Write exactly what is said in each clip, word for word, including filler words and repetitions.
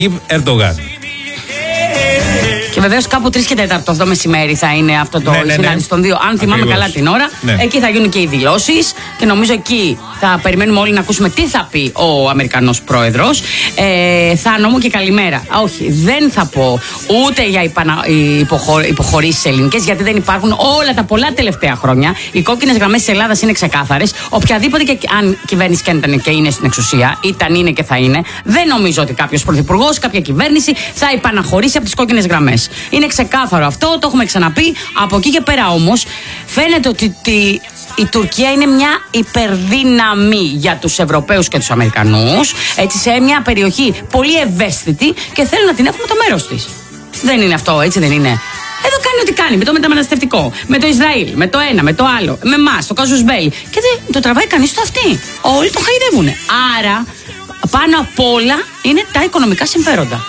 Ερντογάν. Και βεβαίως κάπου τρεις και τέταρτο το μεσημέρι θα είναι αυτό το ναι, ναι, συνάντηση ναι. των δύο. Αν θυμάμαι Ακριβώς. καλά την ώρα, ναι. εκεί θα γίνουν και οι δηλώσεις. Και νομίζω εκεί θα περιμένουμε όλοι να ακούσουμε τι θα πει ο Αμερικανός πρόεδρος. Ε, θα νόμω και καλημέρα. Όχι, δεν θα πω ούτε για υπανα... υποχω... υποχωρήσεις ελληνικές, γιατί δεν υπάρχουν όλα τα πολλά τελευταία χρόνια. Οι κόκκινες γραμμές της Ελλάδας είναι ξεκάθαρες. Οποιαδήποτε και αν κυβέρνηση και αν ήταν και είναι στην εξουσία, ήταν, είναι και θα είναι, δεν νομίζω ότι κάποιος πρωθυπουργός, κάποια κυβέρνηση θα υπαναχωρήσει από τις κόκκινες γραμμές. Είναι ξεκάθαρο αυτό, το έχουμε ξαναπεί. Από εκεί και πέρα όμως, φαίνεται ότι τη... η Τουρκία είναι μια υπερδύναμη για τους Ευρωπαίους και τους Αμερικανούς, έτσι, σε μια περιοχή πολύ ευαίσθητη και θέλουν να την έχουμε το μέρος της. Δεν είναι αυτό, έτσι δεν είναι? Εδώ κάνει ό,τι κάνει, με το μεταναστευτικό, με το Ισραήλ, με το ένα, με το άλλο, με εμάς, το Κάζους Μπέλι. Και δεν το τραβάει κανείς στο αυτί. Όλοι το χαϊδεύουνε. Άρα, πάνω απ' όλα είναι τα οικονομικά συμφέροντα.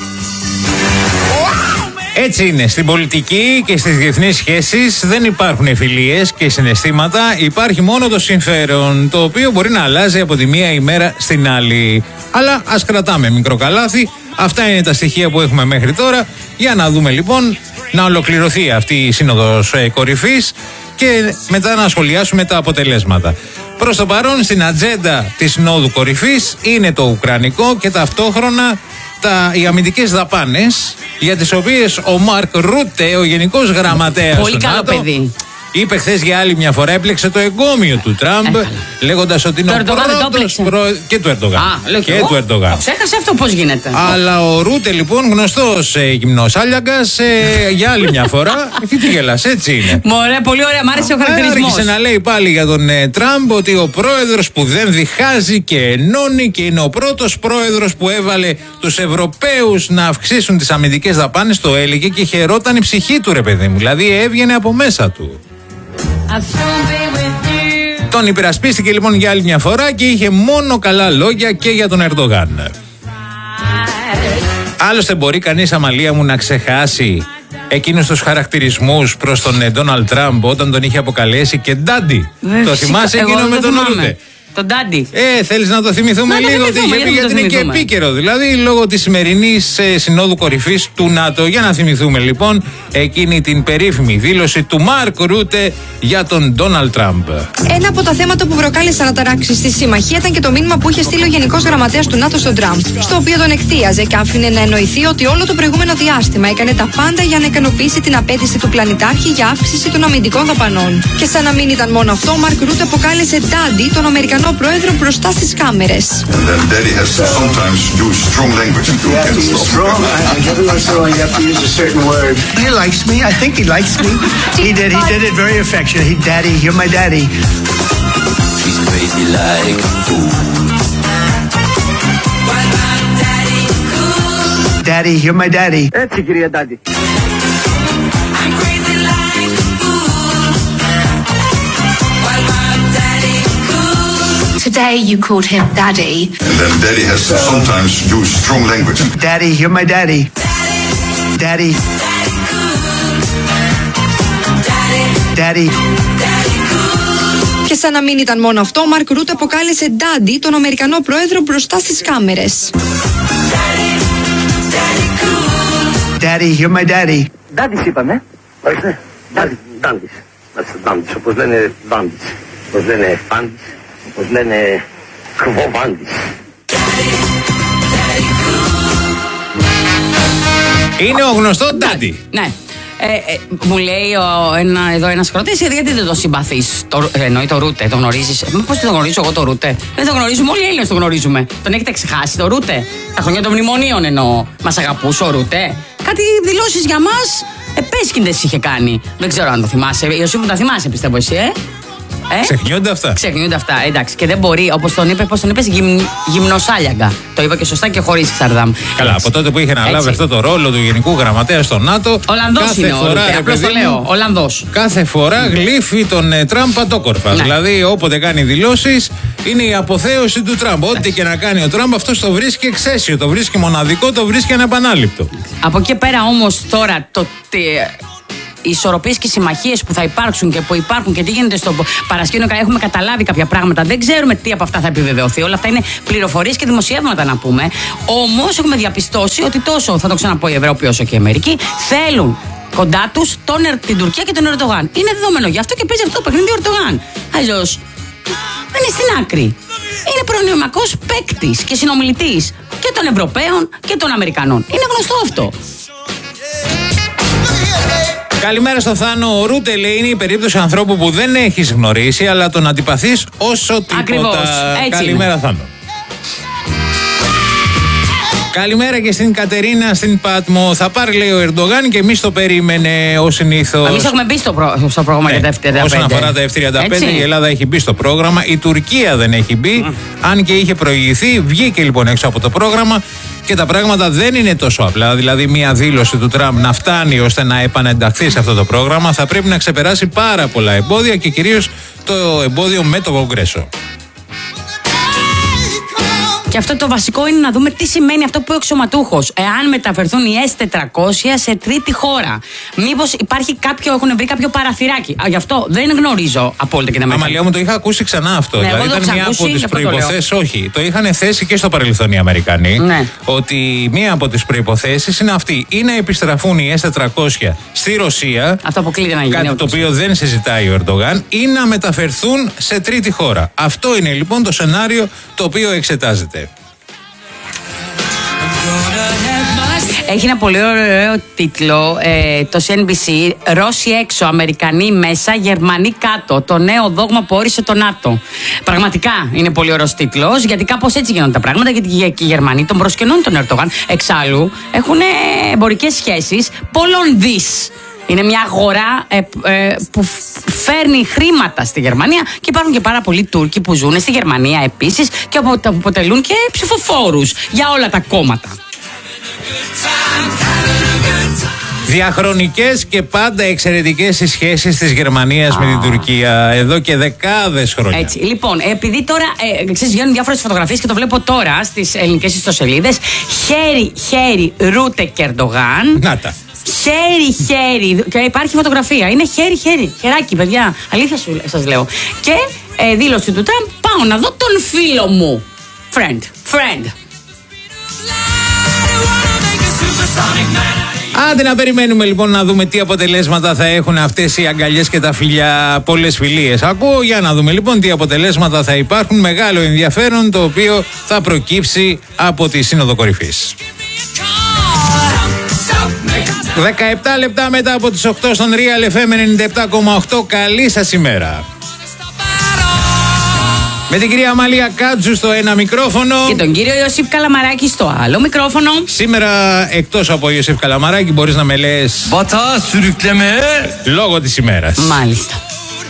Έτσι είναι. Στην πολιτική και στις διεθνείς σχέσεις δεν υπάρχουν φιλίες και συναισθήματα. Υπάρχει μόνο το συμφέρον, το οποίο μπορεί να αλλάζει από τη μία ημέρα στην άλλη. Αλλά ας κρατάμε μικρό καλάθι. Αυτά είναι τα στοιχεία που έχουμε μέχρι τώρα. Για να δούμε λοιπόν να ολοκληρωθεί αυτή η σύνοδος κορυφής και μετά να σχολιάσουμε τα αποτελέσματα. Προς το παρόν, στην ατζέντα της συνόδου κορυφής είναι το ουκρανικό και ταυτόχρονα τα, οι αμυντικές δαπάνες, για τις οποίες ο Μαρκ Ρούτε, ο γενικός γραμματέας πολύ του καλό ΝΑΤΟ, παιδί, είπε χθες για άλλη μια φορά, έπλεξε το εγκόμιο του Τραμπ, λέγοντας ότι είναι το ο πρώτος προ... και του Ερντογάν. Α, λέω και, και εγώ. του Ερντογάν. Το ξέχασε αυτό, πώς γίνεται? Αλλά ο Ρούτε λοιπόν, γνωστός ε, γυμνός άλιαγκας, ε, για άλλη μια φορά. Τι τι γελάς, έτσι είναι. Μωρέ, πολύ ωραία, μ' άρεσε ο χαρακτηρισμός. Άρχισε να λέει πάλι για τον ε, Τραμπ ότι ο πρόεδρος που δεν διχάζει και ενώνει, και είναι ο πρώτος πρόεδρος που έβαλε τους Ευρωπαίους να αυξήσουν τις αμυντικές δαπάνες. Το έλεγε και χαιρόταν η ψυχή του, ρε παιδί μου. Δηλαδή έβγαινε από μέσα του. Τον υπερασπίστηκε λοιπόν για άλλη μια φορά και είχε μόνο καλά λόγια και για τον Ερντογάν. Άλλωστε, μπορεί κανείς, Αμαλία μου, να ξεχάσει εκείνους τους χαρακτηρισμούς προς τον Ντόναλντ Τραμπ όταν τον είχε αποκαλέσει και ντάντι? Το θυμάσαι εκείνο με τον Ρούτε? Τον Ντάντι. Ε, θέλεις να το θυμηθούμε να λίγο? το θυμηθούμε, γιατί, γιατί, γιατί είναι και επίκαιρο. Δηλαδή, λόγω της σημερινής ε, συνόδου κορυφής του ΝΑΤΟ. Για να θυμηθούμε λοιπόν εκείνη την περίφημη δήλωση του Μαρκ Ρούτε για τον Ντόναλντ Τραμπ. Ένα από τα θέματα που προκάλεσαν αναταράξεις στη συμμαχία ήταν και το μήνυμα που είχε στείλει ο Γενικός Γραμματέας του ΝΑΤΟ στον Τραμπ, στο οποίο τον εκθίαζε και άφηνε να εννοηθεί ότι όλο το προηγούμενο διάστημα έκανε τα πάντα για να ικανοποιήσει την απέτηση του πλανητάρχη για αύξηση των αμυντικών δαπανών. Και σαν να μην ήταν μόνο αυτό, ο Μαρκ Ρούτε αποκάλεσε ντάντι τον Αμερικανό πρόεδρο μπροστά στις κάμερες. Daddy, you're my daddy. Έτσι, κύριε Daddy. Today you called him daddy. And then daddy has to sometimes use strong language. Daddy, you're my daddy. Daddy. Daddy. Και σαν να μην ήταν μόνο αυτό, ο Μαρκ Ρούτε αποκάλεσε ντάντι τον Αμερικανό πρόεδρο μπροστά στις κάμερες. Daddy, you're my daddy. Daddy είπαμε. Ορίστε. Daddy. Dandis. Dandis. Όπως λένε Dandis. Όπως λένε Φάντης. Όπως λένε Κβοβάντης. Είναι ο γνωστό Ντάντι. Ναι. Ε, ε, μου λέει ο, ένα, εδώ ένα κροτής, γιατί δεν το συμπαθείς? Το, ε, εννοεί το Ρούτε, το γνωρίζεις? Ε, πώς το γνωρίζω εγώ το Ρούτε? Δεν το γνωρίζουμε, όλοι οι Έλληνες το γνωρίζουμε. Τον έχετε ξεχάσει το Ρούτε? Τα χρόνια των μνημονίων εννοώ. Μας αγαπούσε ο Ρούτε? Κάτι δηλώσεις για μας επέσχυντες είχε κάνει. Δεν ξέρω αν το θυμάσαι. Εσύ που τα θυμάσαι, πιστεύω εσύ, ε? Ε? Ξεχνιούνται αυτά. Ξεχνιούνται αυτά, εντάξει. Και δεν μπορεί, όπως τον είπε, πώς τον είπες, γυμ, γυμνοσάλιαγκα. Το είπα και σωστά και χωρίς Ξαρδάμ. Καλά, από τότε που είχε αναλάβει αυτό το ρόλο του Γενικού Γραμματέα στο ΝΑΤΟ. Ολλανδός είναι ο Ρούτε, απλώς το λέω. Ολλανδός. Κάθε φορά γλύφει τον ε, Τραμπ πατόκορφα. Ναι. Δηλαδή, όποτε κάνει δηλώσεις, είναι η αποθέωση του Τραμπ. Ό,τι και να κάνει ο Τραμπ, αυτό το βρίσκει εξαίσιο, το βρίσκει μοναδικό, το βρίσκει ανεπανάληπτο. Από εκεί πέρα όμως τώρα το. οι ισορροπίες και οι συμμαχίες που θα υπάρξουν και που υπάρχουν και τι γίνεται στο παρασκήνιο, έχουμε καταλάβει κάποια πράγματα. Δεν ξέρουμε τι από αυτά θα επιβεβαιωθεί. Όλα αυτά είναι πληροφορίες και δημοσιεύματα να πούμε. Όμως έχουμε διαπιστώσει ότι τόσο, θα το ξαναπώ, η Ευρώπη όσο και η Αμερική θέλουν κοντά τους την Τουρκία και τον Ερντογάν. Είναι δεδομένο. Γι' αυτό και παίζει αυτό το παιχνίδι ο Ερντογάν. Αλλιώς δεν είναι στην άκρη. Είναι προνοημακός παίκτης και συνομιλητής και των Ευρωπαίων και των Αμερικανών. Είναι γνωστό αυτό. Καλημέρα στο Θάνο. Ο Ρούτε λέει είναι η περίπτωση ανθρώπου που δεν έχεις γνωρίσει, αλλά τον αντιπαθείς όσο τίποτα. Ακριβώς. Έτσι Καλημέρα, είναι. Θάνο. Καλημέρα και στην Κατερίνα στην Πάτμο. Θα πάρει, λέει, ο Ερντογάν και εμείς το περίμενε ως συνήθως. Εμείς έχουμε μπει στο, προ... στο πρόγραμμα ναι, για τα εφ τριάντα πέντε. Όσον αφορά τα εφ τριάντα πέντε, Έτσι. η Ελλάδα έχει μπει στο πρόγραμμα. Η Τουρκία δεν έχει μπει. Mm. Αν και είχε προηγηθεί, βγήκε λοιπόν έξω από το πρόγραμμα και τα πράγματα δεν είναι τόσο απλά. Δηλαδή, μια δήλωση του Τραμπ να φτάνει ώστε να επανενταχθεί σε αυτό το πρόγραμμα θα πρέπει να ξεπεράσει πάρα πολλά εμπόδια και κυρίως το εμπόδιο με το Κογκρέσο. Και αυτό το βασικό είναι να δούμε τι σημαίνει αυτό που είπε ο αξιωματούχος. Εάν μεταφερθούν οι ες τετρακόσια σε τρίτη χώρα. Μήπως υπάρχει κάποιο, έχουν βρει κάποιο παραθυράκι. Α, γι' αυτό δεν γνωρίζω απόλυτα και τα μέσα. Αμαλία μου, το είχα ακούσει ξανά αυτό. Ναι, δηλαδή ήταν μία από τις προϋποθέσεις. Όχι, το είχαν θέσει και στο παρελθόν οι Αμερικανοί. Ναι. Ότι μία από τις προϋποθέσεις είναι αυτή. Ή να επιστραφούν οι ες τετρακόσια στη Ρωσία. Αυτό αποκλείται να γίνει. Κάτι το οποίο δεν συζητάει ο Ερντογάν. Ή να μεταφερθούν σε τρίτη χώρα. Αυτό είναι λοιπόν το σενάριο το οποίο εξετάζεται. Έχει ένα πολύ ωραίο τίτλο ε, το σι εν μπι σι. Ρώσοι έξω, Αμερικανοί μέσα, Γερμανοί κάτω. Το νέο δόγμα που όρισε το ΝΑΤΟ. Πραγματικά είναι πολύ ωραίος τίτλος, γιατί κάπως έτσι γίνονται τα πράγματα. Γιατί και οι Γερμανοί τον προσκυνούν τον Ερντογάν. Εξάλλου έχουν εμπορικές σχέσεις πολλών δις. Είναι μια αγορά ε, ε, που φέρνει χρήματα στη Γερμανία και υπάρχουν και πάρα πολλοί Τούρκοι που ζουν στη Γερμανία επίσης και αποτελούν και ψηφοφόρους για όλα τα κόμματα. Διαχρονικές και πάντα εξαιρετικές οι σχέσεις της Γερμανίας με την Τουρκία εδώ και δεκάδες χρόνια. Έτσι. Λοιπόν, επειδή τώρα ε, ξέρεις, βγαίνουν διάφορες φωτογραφίες και το βλέπω τώρα στις ελληνικές ιστοσελίδες. Χέρι-χέρι Ρούτε και Ερντογάν. Να τα. Χέρι-χέρι. Και υπάρχει φωτογραφία. Είναι χέρι-χέρι. Χεράκι, παιδιά. Αλήθεια σου, σας λέω. Και ε, δήλωση του Τραμπ. Πάω να δω τον φίλο μου. Friend. Friend. Άντε να περιμένουμε λοιπόν να δούμε τι αποτελέσματα θα έχουν αυτές οι αγκαλιές και τα φιλιά. Πολλές φιλίες ακούω. Για να δούμε λοιπόν τι αποτελέσματα θα υπάρχουν. Μεγάλο ενδιαφέρον το οποίο θα προκύψει από τη Σύνοδο Κορυφής. δεκαεπτά λεπτά μετά από τις οκτώ στον Real εφ εμ ενενήντα επτά κόμμα οκτώ. Καλή σας ημέρα. Με την κυρία Αμαλία Κάτζου στο ένα μικρόφωνο. Και τον κύριο Ιωσήφ Καλαμαράκη στο άλλο μικρόφωνο. Σήμερα εκτός από Ιωσήφ Καλαμαράκη μπορείς να με λες Βατά σουρουκλεμέ λόγω της ημέρας. Μάλιστα.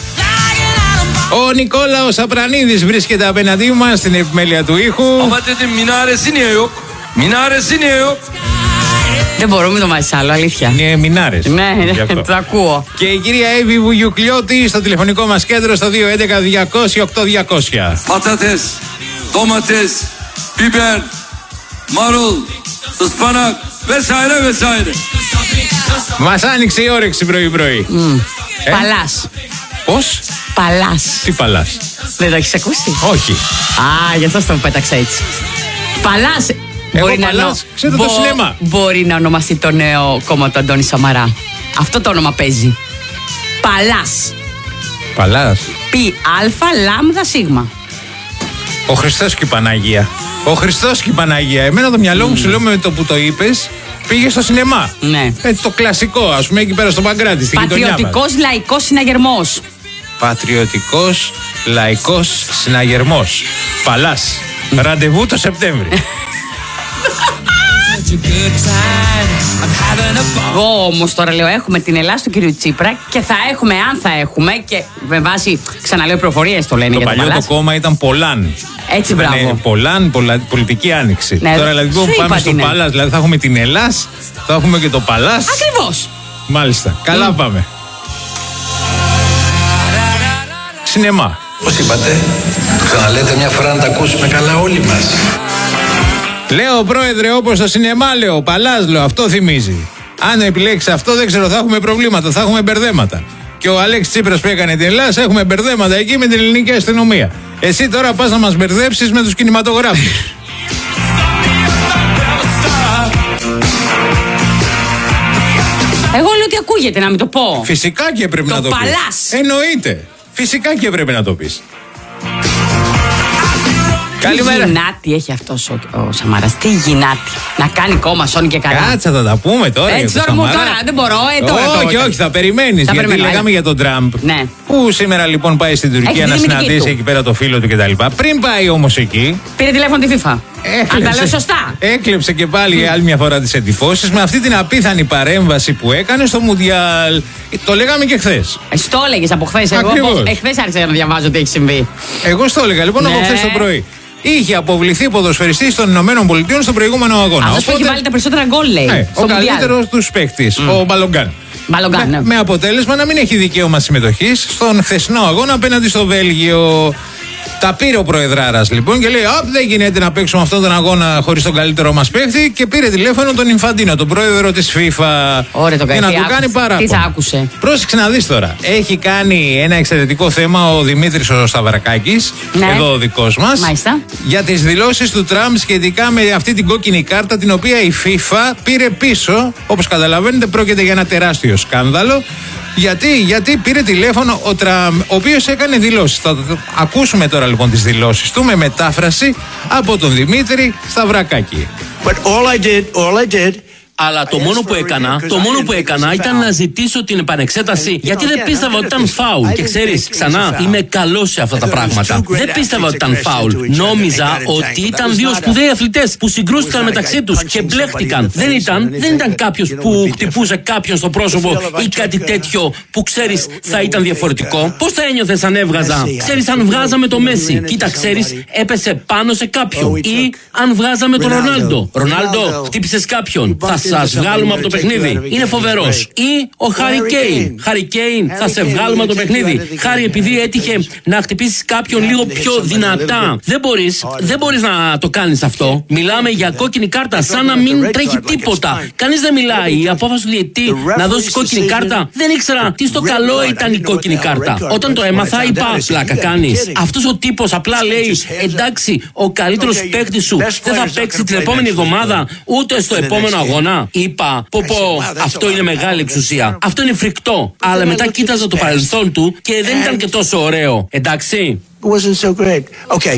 Ο Νικόλαος Απρανίδης βρίσκεται απέναντί μας στην επιμέλεια του ήχου. Ama dedim minaresi niye yok? Minaresi niye yok? Δεν μπορούμε το μάθεις άλλο, αλήθεια. Είναι μινάρες. Ναι, ναι, το ακούω. Και η κυρία Εύη Βουγιουκλιώτη στο τηλεφωνικό μας κέντρο στο δύο έντεκα διακόσια οκτώ διακόσια. Patates, domates, biber, marul, ıspanak vesaire vesaire. Μας άνοιξε η όρεξη πρωί-πρωί. Mm. Ε? Παλάς. Πώς? Παλάς. Τι παλάς? Δεν το έχεις ακούσει? Όχι. Α, γι' αυτό το πέταξα έτσι. Παλάς. Εγώ Μπορεί, Παλάς, να... νο... ξέρω το σινεμά. Μπορεί να ονομαστεί το νέο κόμμα του Αντώνη Σαμαρά. Αυτό το όνομα παίζει. Παλάς. Παλάς. Πι αλφα λάμδα σίγμα. Ο Χριστός και η Παναγία. Ο Χριστός και η Παναγία. Εμένα το μυαλό μου, mm. σου λέω, με το που το είπες, πήγε στο σινεμά. Ναι. Έτσι το κλασικό, ας πούμε, εκεί πέρα στο Παγκράτη, στην γειτονιά μας. Πατριωτικός λαϊκός συναγερμός. Πατριωτικός λαϊκός συναγερμός. Παλάς. Ραντεβού το Σεπτέμβρη. Εγώ όμως τώρα λέω έχουμε την Ελλάδα του κυρίου Τσίπρα και θα έχουμε, αν θα έχουμε, και με βάση, ξαναλέω, προφορίες το λένε το για το παλιό Παλάς. Το κόμμα ήταν Πολάν. Έτσι, ήταν μπράβο. Πολάν, πολλα, πολιτική άνοιξη. Ναι, τώρα δηλαδή που πάμε στο είναι. Παλάς, δηλαδή θα έχουμε την Ελλάς, θα έχουμε και το Παλάς. Ακριβώς. Μάλιστα. Καλά mm. πάμε. Σινεμά. Πώς είπατε, το ξαναλέτε μια φορά να τα ακούσουμε καλά όλοι μας. Λέω, πρόεδρε, όπως το σινεμά, λέω, Παλάς, λέω, αυτό θυμίζει. Αν επιλέξει αυτό, δεν ξέρω, θα έχουμε προβλήματα, θα έχουμε μπερδέματα. Και ο Αλέξης Τσίπρας που έκανε την Ελλάδα, έχουμε μπερδέματα εκεί με την ελληνική αστυνομία. Εσύ τώρα πας να μας μπερδέψεις με τους κινηματογράφους. Εγώ λέω ότι ακούγεται, να μην το πω. Φυσικά και έπρεπε το να το πεις. παλάς. Εννοείται. Φυσικά και έπρεπε να το πεις. Καλημέρα. Τι γυνάτη έχει αυτός ο, ο Σαμαράς, τι γυνάτη. Να κάνει κόμμα σώνει και καλά. Κάτσα, θα τα πούμε τώρα. Έτσι τώρα μου, τώρα δεν μπορώ. Ε, τώρα, όχι, τώρα. όχι, θα περιμένεις. Θα γιατί περιμένω, λέγαμε ε. για τον Τραμπ. Ναι. Που σήμερα λοιπόν πάει στην Τουρκία να συναντήσει εκεί πέρα το φίλο του κτλ. Πριν πάει όμως εκεί. Πήρε τηλέφωνο τη FIFA. Έκλεψε, αν τα λέω σωστά. Έκλεψε και πάλι άλλη μια φορά τις εντυπώσεις με αυτή την απίθανη παρέμβαση που έκανε στο Μουντιάλ. Το λέγαμε και χθες. Εσύ το έλεγες από χθες. Εγώ εχθές άρχισα να διαβάζω τι έχει συμβεί. Εγώ στο έλεγα λοιπόν από ναι. χθες το πρωί. Είχε αποβληθεί ποδοσφαιριστής των Ηνωμένων Πολιτειών στον προηγούμενο αγώνα. Αυτός που έχει βάλει τα περισσότερα γκολ, λέει. Ναι, ο καλύτερος τους παίκτης, mm. ο Μπαλογκάν. Μπαλογκάν, με, ναι. με αποτέλεσμα να μην έχει δικαίωμα συμμετοχής στον χθεσινό αγώνα απέναντι στο Βέλγιο. Τα πήρε ο Προεδράρας λοιπόν και λέει: Απ, δεν γίνεται να παίξουμε αυτόν τον αγώνα χωρίς τον καλύτερο μας παίκτη. Και πήρε τηλέφωνο τον Ινφαντίνο, τον πρόεδρο της FIFA. Ωραία, τον για να του κάνει παράπονο. Τι θα άκουσε. Πρόσεξε να δεις τώρα. Έχει κάνει ένα εξαιρετικό θέμα ο Δημήτρης ο Σταυρακάκης, ναι. εδώ ο δικός μας, μάλιστα, για τις δηλώσεις του Τραμπ σχετικά με αυτή την κόκκινη κάρτα, την οποία η FIFA πήρε πίσω. Όπως καταλαβαίνετε, πρόκειται για ένα τεράστιο σκάνδαλο. Γιατί, γιατί πήρε τηλέφωνο ο Τραμπ, ο οποίος έκανε δηλώσεις. Θα ακούσουμε τώρα λοιπόν τις δηλώσεις του με μετάφραση από τον Δημήτρη Σταυρακάκη. But all I did, all I did... Αλλά το μόνο που έκανα, το μόνο που έκανα ήταν να ζητήσω την επανεξέταση, γιατί δεν πίστευα ότι ήταν φάουλ. Και ξέρεις, ξανά, είμαι καλός σε αυτά τα πράγματα. Δεν πίστευα ότι ήταν φάουλ. Νόμιζα ότι ήταν δύο σπουδαίοι αθλητές που συγκρούστηκαν μεταξύ τους και μπλέχτηκαν. Δεν ήταν, δεν ήταν κάποιος που χτυπούσε κάποιον στο πρόσωπο ή κάτι τέτοιο που ξέρεις θα ήταν διαφορετικό. Πώς θα ένιωθες αν έβγαζα? Ξέρεις, αν βγάζαμε το Μέση, κοίτα, ξέρεις, έπεσε πάνω σε κάποιον. Ή αν βγάζαμε τον Ρονάλντο. Ρονάλντο, χτύπησες κάποιον. Σας βγάλουμε από το παιχνίδι. Είναι φοβερός. Ή ο Χάρι Κέιν. Χάρι Κέιν, θα σε βγάλουμε από το παιχνίδι. Χάρι, επειδή έτυχε να χτυπήσεις κάποιον λίγο πιο δυνατά. Δεν μπορείς, δεν μπορείς να το κάνεις αυτό. Μιλάμε για κόκκινη κάρτα, σαν να μην τρέχει τίποτα. Κανείς δεν μιλάει. Η απόφαση του διαιτητή να δώσει κόκκινη κάρτα, δεν ήξερα τι στο καλό ήταν η κόκκινη κάρτα. Όταν το έμαθα, είπα, πλάκα κάνεις. Αυτός ο τύπος απλά λέει, εντάξει, ο καλύτερος παίκτης σου δεν θα παίξει την επόμενη εβδομάδα ούτε στο επόμενο αγώνα. Είπα, πω πω, αυτό είναι μεγάλη εξουσία. Αυτό είναι φρικτό. Αλλά μετά κοίταζα το παρελθόν του και δεν ήταν και τόσο ωραίο. Εντάξει. Okay.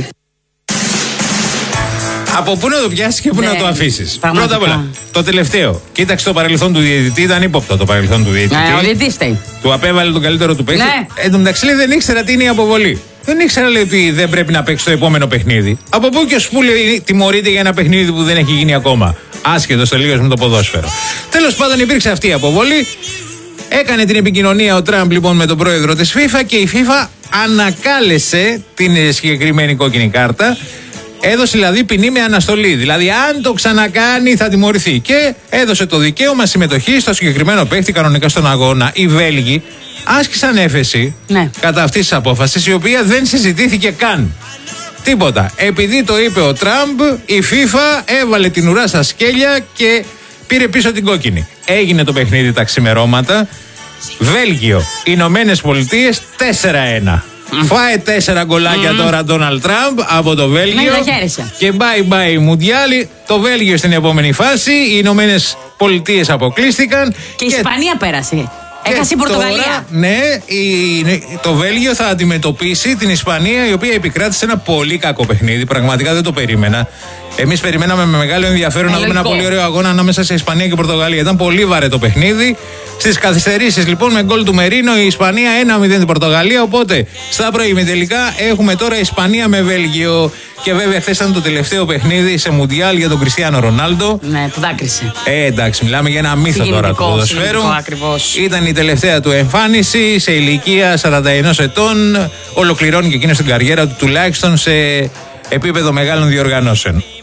Από πού να το πιάσεις και πού ναι, να το αφήσεις. Πραγματικά. Πρώτα απ' όλα, το τελευταίο. Κοίταξε το παρελθόν του διαιτητή, ήταν ύποπτο το παρελθόν του διαιτητή. Ναι, ο διαιτητής φταίει. Του απέβαλε τον καλύτερο του παίκτη. Ναι. Εν τω μεταξύ λέει, δεν ήξερα τι είναι η αποβολή. Δεν ήξερα, λέει, ότι δεν πρέπει να παίξει το επόμενο παιχνίδι. Από πού και ως πού, λέει, τιμωρείται για ένα παιχνίδι που δεν έχει γίνει ακόμα. Άσχετο τελείως με το ποδόσφαιρο. Τέλος πάντων, υπήρξε αυτή η αποβολή. Έκανε την επικοινωνία ο Τραμπ λοιπόν με τον πρόεδρο της FIFA και η FIFA ανακάλεσε την συγκεκριμένη κόκκινη κάρτα. Έδωσε δηλαδή ποινή με αναστολή. Δηλαδή, αν το ξανακάνει, θα τιμωρηθεί. Και έδωσε το δικαίωμα συμμετοχή στο συγκεκριμένο παίκτη κανονικά στον αγώνα. Οι Βέλγοι άσκησαν έφεση ναι. κατά αυτή τη απόφαση, η οποία δεν συζητήθηκε καν. Τίποτα. Επειδή το είπε ο Τραμπ, η FIFA έβαλε την ουρά στα σκέλια και πήρε πίσω την κόκκινη. Έγινε το παιχνίδι τα ξημερώματα. Βέλγιο, Ηνωμένες Πολιτείες τέσσερα ένα. Mm. Φάε τέσσερα γκολάκια mm. τώρα Ντόναλντ Τραμπ από το Βέλγιο. Και bye bye Μουντιάλη. Το Βέλγιο στην επόμενη φάση. Οι Ηνωμένες Πολιτείες αποκλείστηκαν. Και, και η Ισπανία πέρασε. Έχασε η Πορτογαλία. Τώρα, ναι, η, το Βέλγιο θα αντιμετωπίσει την Ισπανία, η οποία επικράτησε ένα πολύ κακό παιχνίδι. Πραγματικά δεν το περίμενα. Εμείς περιμέναμε με μεγάλο ενδιαφέρον ε, να δούμε ένα πολύ ωραίο αγώνα ανάμεσα σε Ισπανία και Πορτογαλία. Ήταν πολύ βαρετό παιχνίδι. Στις καθυστερήσεις λοιπόν με γκολ του Μερίνο η Ισπανία ένα μηδέν την Πορτογαλία. Οπότε στα προημιτελικά έχουμε τώρα Ισπανία με Βέλγιο. Και βέβαια χθες ήταν το τελευταίο παιχνίδι σε Μουντιάλ για τον Κριστιάνο Ρονάλντο. Ναι, που δάκρυσε. Ε, εντάξει, μιλάμε για ένα μύθο τώρα του ποδοσφαίρου. Ήταν η τελευταία του εμφάνιση σε ηλικία σαράντα ένα ετών. Ολοκληρώνει και εκείνο την καριέρα του τουλάχιστον σε επίπεδο μεγάλων διοργανώσεων.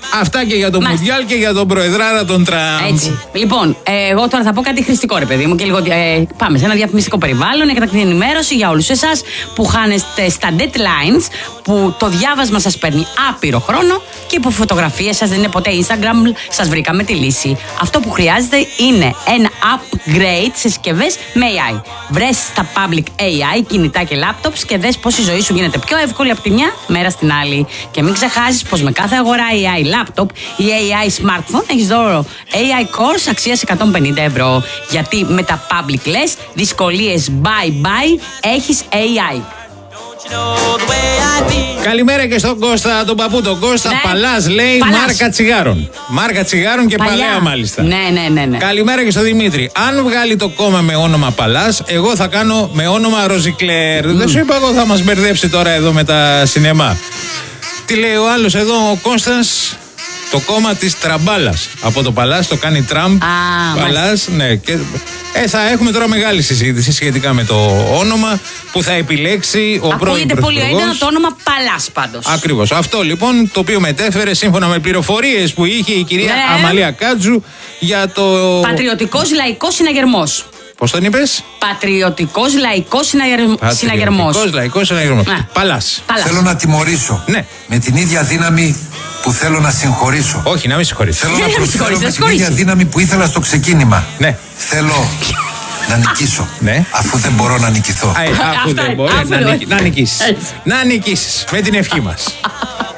Αυτά και για το Μουντιάλ και για τον Προεδράρα τον Τραμπ. Έτσι. Λοιπόν, ε, εγώ τώρα θα πω κάτι χρηστικό, ρε παιδί μου, και λίγο. Ε, πάμε σε ένα διαφημιστικό περιβάλλον. Εκτακτική ενημέρωση για όλους εσάς που χάνεστε στα deadlines, που το διάβασμα σας παίρνει άπειρο χρόνο και που φωτογραφίες σας δεν είναι ποτέ Instagram. Σας βρήκαμε τη λύση. Αυτό που χρειάζεται είναι ένα upgrade σε συσκευές με έι άι. Βρες στα public έι άι, κινητά και laptops και δες πως η ζωή σου γίνεται πιο εύκολη από τη μια μέρα στην άλλη. Και μην ξεχάσεις πως με κάθε αγορά έι άι laptop ή έι άι smartphone έχεις δώρο έι άι Course αξίας εκατόν πενήντα ευρώ. Γιατί με τα public λες δυσκολίες bye bye, έχεις έι άι. Καλημέρα και στον Κώστα, τον παππού τον Κώστα. Ναι. Παλάς λέει Παλάς. Μάρκα τσιγάρων. Μάρκα τσιγάρων και παλιά, παλιά μάλιστα. Ναι, ναι, ναι, ναι. Καλημέρα και στον Δημήτρη. Αν βγάλει το κόμμα με όνομα Παλάς, εγώ θα κάνω με όνομα Ροζικλέρ. Mm. Δεν σου είπα εγώ θα μας μπερδέψει τώρα εδώ με τα σινεμά. Τι λέει ο άλλος εδώ, ο Κώστας. Το κόμμα της Τραμπάλας. Από το Παλάς το κάνει Τραμπ. Ah, Παλάς, ναι. Και, ε, θα έχουμε τώρα μεγάλη συζήτηση σχετικά με το όνομα που θα επιλέξει ο πρώην Πρωθυπουργός. Ακούγεται πολύ έντονα το όνομα Παλάς πάντως. Ακριβώς. Αυτό λοιπόν το οποίο μετέφερε σύμφωνα με πληροφορίες που είχε η κυρία ναι. Αμαλία Κάτζου για το. Πατριωτικός Λαϊκός Συναγερμός. Πώς τον είπες? Πατριωτικός Λαϊκός Συναγερμός. Πατριωτικός Λαϊκός Συναγερμός. Ναι. Παλάς. Παλάς. Θέλω να τιμωρήσω. Ναι. Με την ίδια δύναμη που θέλω να συγχωρήσω. Όχι, να μην συγχωρήσω. Θέλω να προσφέρω με την ίδια δύναμη που ήθελα στο ξεκίνημα. Ναι. Θέλω να νικήσω. Ναι. Αφού δεν μπορώ να νικηθώ. Α, αφού δεν μπορεί να, νικ, να νικήσεις. Να νικήσεις. Με την ευχή μας.